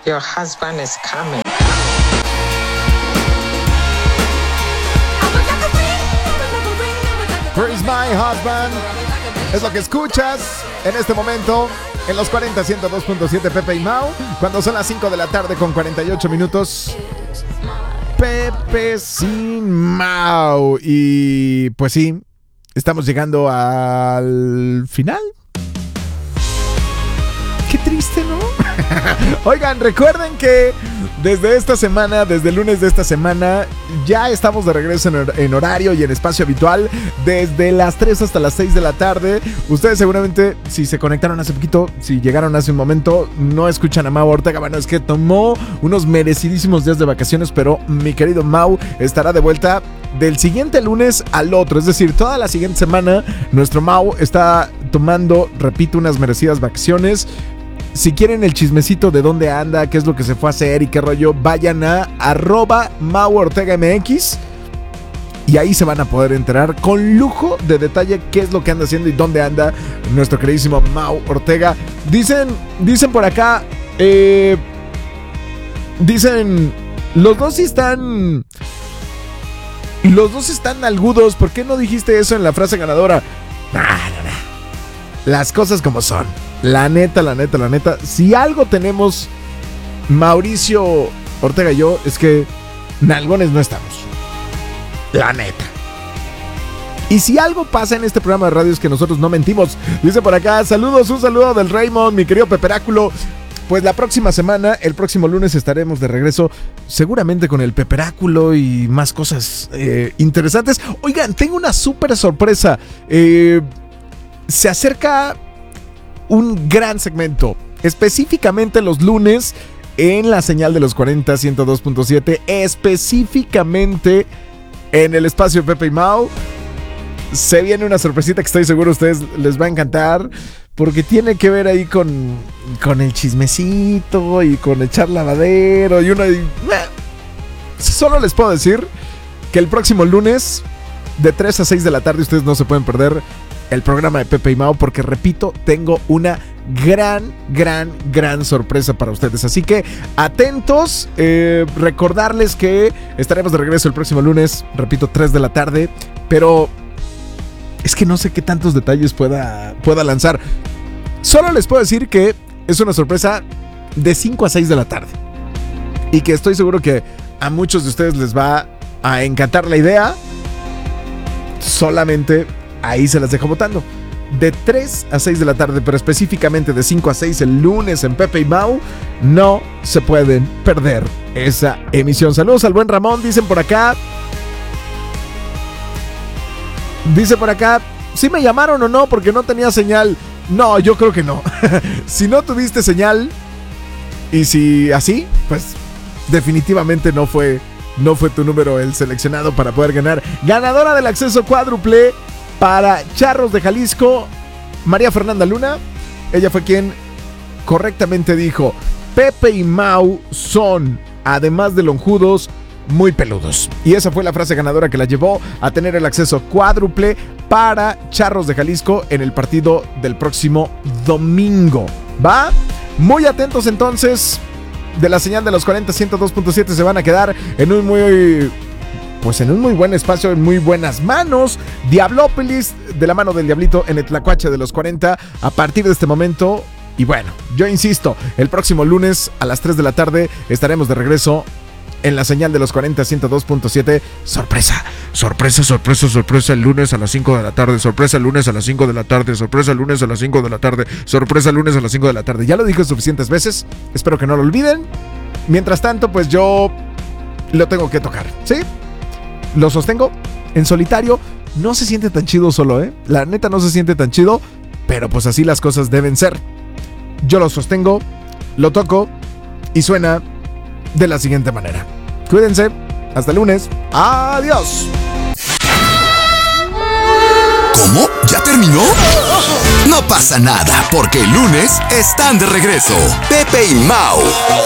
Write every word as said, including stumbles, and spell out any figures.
Your husband is coming. Where's my husband? Es lo que escuchas en este momento en los cuarenta, ciento dos punto siete Pepe y Mau, cuando son las cinco de la tarde con cuarenta y ocho minutos. Pepe sin Mau. Y pues sí, estamos llegando al final. Qué triste, ¿no? Oigan, recuerden que desde esta semana, desde el lunes de esta semana, ya estamos de regreso en, hor- en horario y en espacio habitual, desde las tres hasta las seis de la tarde. Ustedes seguramente, si se conectaron hace poquito, si llegaron hace un momento, no escuchan a Mau Ortega. Bueno, es que tomó unos merecidísimos días de vacaciones, pero mi querido Mau estará de vuelta del siguiente lunes al otro. Es decir, toda la siguiente semana, nuestro Mau está tomando, repito, unas merecidas vacaciones. Si quieren el chismecito de dónde anda, qué es lo que se fue a hacer y qué rollo, vayan a arroba Mau Ortega M X y ahí se van a poder enterar con lujo de detalle qué es lo que anda haciendo y dónde anda nuestro queridísimo Mau Ortega. Dicen, dicen por acá, eh, dicen, los dos sí están, los dos están algudos. ¿Por qué no dijiste eso en la frase ganadora? Nah, nah, nah. Las cosas como son. La neta, la neta, la neta. Si algo tenemos Mauricio Ortega y yo, es que nalgones no estamos. La neta. Y si algo pasa en este programa de radio es que nosotros no mentimos. Dice por acá, saludos, un saludo del Raymond, mi querido Peperáculo. Pues la próxima semana, el próximo lunes estaremos de regreso, seguramente con el Peperáculo y más cosas eh, interesantes. Oigan, tengo una súper sorpresa. Eh, se acerca un gran segmento, específicamente los lunes en la señal de los cuarenta, ciento dos punto siete, específicamente en el espacio Pepe y Mau. Se viene una sorpresita que estoy seguro a ustedes les va a encantar, porque tiene que ver ahí con, con el chismecito y con echar lavadero y uno... Y, solo les puedo decir que el próximo lunes de tres a seis de la tarde ustedes no se pueden perder el programa de Pepe y Mau, porque repito, tengo una gran, gran, gran sorpresa para ustedes. Así que atentos, eh, recordarles que estaremos de regreso el próximo lunes, repito, tres de la tarde, pero es que no sé qué tantos detalles pueda, pueda lanzar. Solo les puedo decir que es una sorpresa de cinco a seis de la tarde y que estoy seguro que a muchos de ustedes les va a encantar la idea. Solamente ahí se las dejo votando. De tres a seis de la tarde, pero específicamente de cinco a seis el lunes en Pepe y Mau. No se pueden perder esa emisión. Saludos al buen Ramón, dicen por acá. Dice por acá, ¿sí me llamaron o no? Porque no tenía señal. No, yo creo que no. Si no tuviste señal y si así, pues definitivamente no fue, no fue tu número el seleccionado para poder ganar. Ganadora del acceso cuádruple para Charros de Jalisco, María Fernanda Luna. Ella fue quien correctamente dijo: Pepe y Mau son, además de lonjudos, muy peludos. Y esa fue la frase ganadora que la llevó a tener el acceso cuádruple para Charros de Jalisco en el partido del próximo domingo. ¿Va? Muy atentos entonces. De la señal de los cuarenta, ciento dos punto siete se van a quedar en un muy... Pues en un muy buen espacio, en muy buenas manos. Diablópolis, de la mano del Diablito en el Tlacuache de los cuarenta, a partir de este momento. Y bueno, yo insisto, el próximo lunes a las tres de la tarde estaremos de regreso en la señal de los cuarenta, ciento dos punto siete. Sorpresa, sorpresa, sorpresa, sorpresa el lunes a las cinco de la tarde. Sorpresa el lunes a las cinco de la tarde. Sorpresa el lunes a las cinco de la tarde. Sorpresa el lunes a las cinco de la tarde. Ya lo dije suficientes veces, espero que no lo olviden. Mientras tanto, pues yo lo tengo que tocar, ¿sí? Lo sostengo en solitario. No se siente tan chido solo, ¿eh? La neta no se siente tan chido, pero pues así las cosas deben ser. Yo lo sostengo, lo toco y suena de la siguiente manera. Cuídense, hasta el lunes. Adiós. ¿Cómo? ¿Ya terminó? No pasa nada, porque el lunes están de regreso Pepe y Mau.